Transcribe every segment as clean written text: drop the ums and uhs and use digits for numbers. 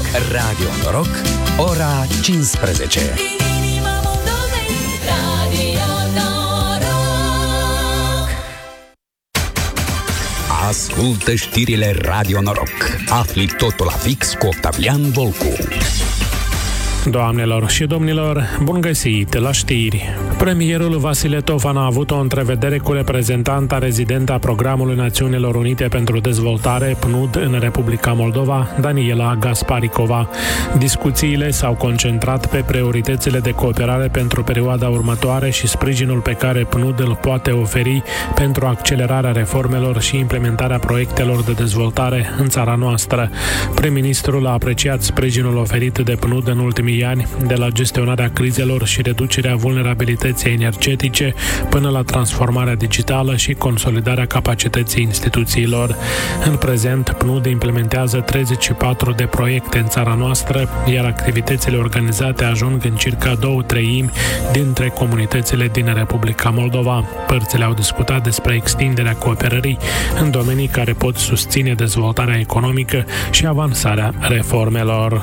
Radio Noroc, ora 15. Ascultă știrile Radio Noroc. Afli totul la fix cu Octavian Volcu. Doamnelor și domnilor, bun găsit la știri! Premierul Vasile Tofan a avut o întrevedere cu reprezentanta rezidentă a Programului Națiunilor Unite pentru Dezvoltare, PNUD, în Republica Moldova, Daniela Gasparicova. Discuțiile s-au concentrat pe prioritățile de cooperare pentru perioada următoare și sprijinul pe care PNUD îl poate oferi pentru accelerarea reformelor și implementarea proiectelor de dezvoltare în țara noastră. Prim-ministrul a apreciat sprijinul oferit de PNUD în ultimii ani, de la gestionarea crizelor și reducerea vulnerabilității energetice până la transformarea digitală și consolidarea capacității instituțiilor. În prezent, PNUD implementează 34 de proiecte în țara noastră, iar activitățile organizate ajung în circa 2/3 dintre comunitățile din Republica Moldova. Părțile au discutat despre extinderea cooperării în domenii care pot susține dezvoltarea economică și avansarea reformelor.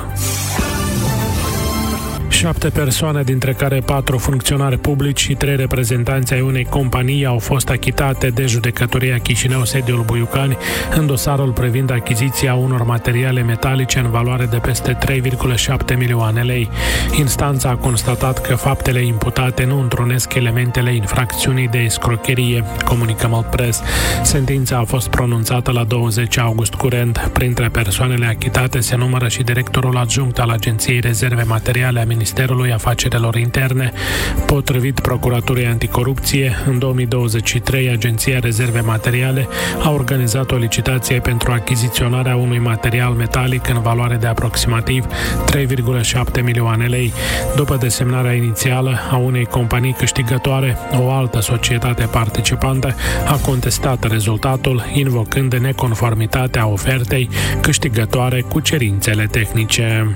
7 persoane, dintre care 4 funcționari publici și 3 reprezentanți ai unei companii, au fost achitate de Judecătoria Chișinău, sediul Buiucani, în dosarul privind achiziția unor materiale metalice în valoare de peste 3,7 milioane lei. Instanța a constatat că faptele imputate nu întrunesc elementele infracțiunii de escrocherie, comunică Moldpress. Sentința a fost pronunțată la 20 august curent. Printre persoanele achitate se numără și directorul adjunct al Agenției Rezerve Materiale a Ministerului Afacerilor Interne. Potrivit Procuraturii Anticorupție, în 2023, Agenția Rezerve Materiale a organizat o licitație pentru achiziționarea unui material metalic în valoare de aproximativ 3,7 milioane lei. După desemnarea inițială a unei companii câștigătoare, o altă societate participantă a contestat rezultatul, invocând neconformitatea ofertei câștigătoare cu cerințele tehnice.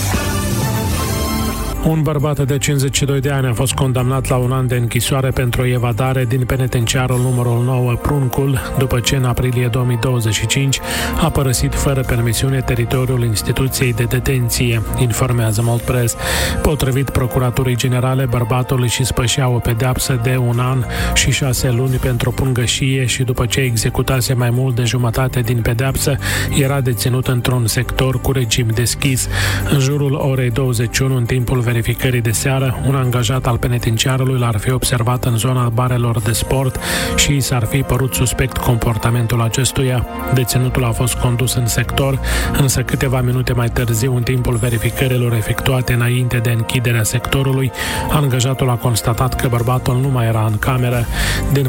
Un bărbat de 52 de ani a fost condamnat la 1 an de închisoare pentru evadare din penitenciarul numărul 9 Pruncul, după ce în aprilie 2025 a părăsit fără permisiune teritoriul instituției de detenție, informează Moldpress. Potrivit Procuraturii Generale, bărbatul își spășea o pedeapsă de 1 an și 6 luni pentru pungășie și după ce executase mai mult de jumătate din pedeapsă, era deținut într-un sector cu regim deschis. În jurul orei 21, în timpul verificării de seară, un angajat al penitenciarului l-ar fi observat în zona barelor de sport și i s-ar fi părut suspect comportamentul acestuia. Deținutul a fost condus în sector, însă câteva minute mai târziu, în timpul verificărilor efectuate înainte de închiderea sectorului, angajatul a constatat că bărbatul nu mai era în cameră. Din